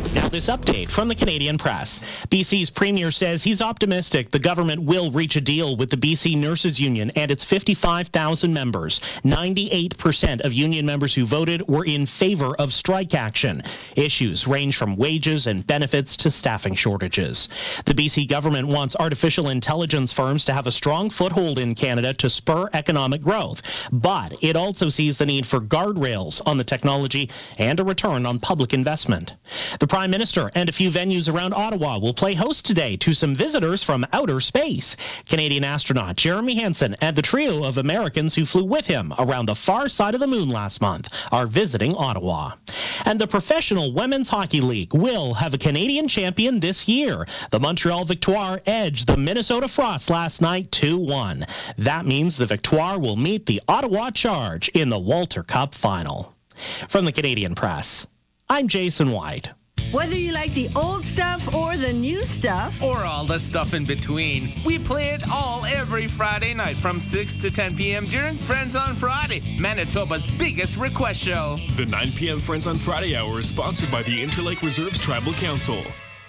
Now this update from the Canadian Press. BC's Premier says he's optimistic the government will reach a deal with the BC Nurses Union and its 55,000 members. 98% of union members who voted were in favor of strike action. Issues range from wages and benefits to staffing shortages. The BC government wants artificial intelligence firms to have a strong foothold in Canada to spur economic growth, but it also sees the need for guardrails on the technology and a return on public investment. The Prime Minister and a few venues around Ottawa will play host today to some visitors from outer space. Canadian astronaut Jeremy Hansen and the trio of Americans who flew with him around the far side of the moon last month are visiting Ottawa. And the Professional Women's Hockey League will have a Canadian champion this year. The Montreal Victoire edged the Minnesota Frost last night 2-1. That means the Victoire will meet the Ottawa Charge in the Walter Cup final. From the Canadian Press, I'm Jason White. Whether you like the old stuff or the new stuff, or all the stuff in between, we play it all every Friday night from 6 to 10 p.m. during Friends on Friday, Manitoba's biggest request show. The 9 p.m. Friends on Friday hour is sponsored by the Interlake Reserves Tribal Council.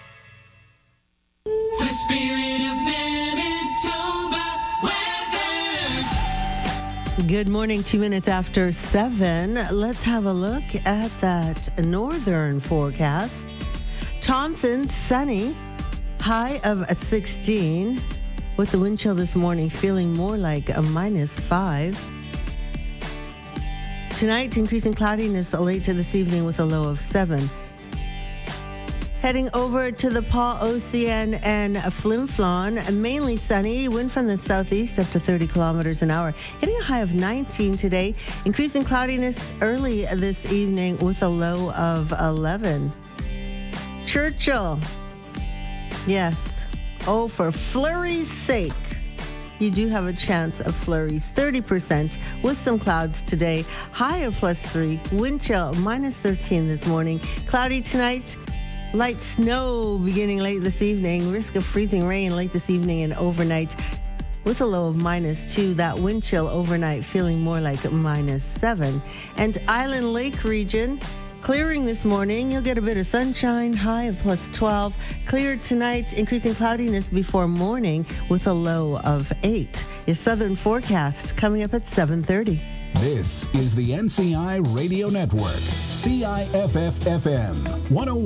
The spirit of Manitoba weather. Good morning, 2 minutes after 7. Let's have a look at that northern forecast. Thompson, sunny, high of 16, with the wind chill this morning feeling more like a -5. Tonight, increasing cloudiness late to this evening with a low of 7. Heading over to the Pas-Océan and Flin Flon, mainly sunny, wind from the southeast up to 30 kilometers an hour, hitting a high of 19 today. Increasing cloudiness early this evening with a low of 11. Churchill, yes, oh, for flurry's sake, you do have a chance of flurries, 30% with some clouds today. High of +3, wind chill -13 this morning. Cloudy tonight. Light snow beginning late this evening. Risk of freezing rain late this evening and overnight with a low of -2. That wind chill overnight feeling more like -7. And Island Lake region, clearing this morning. You'll get a bit of sunshine, high of +12. Clear tonight, increasing cloudiness before morning with a low of 8. Your southern forecast coming up at 7:30. This is the NCI Radio Network, CIFF-FM,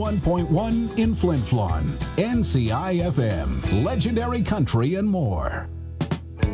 101.1 in Flin Flon, NCI-FM, legendary country and more.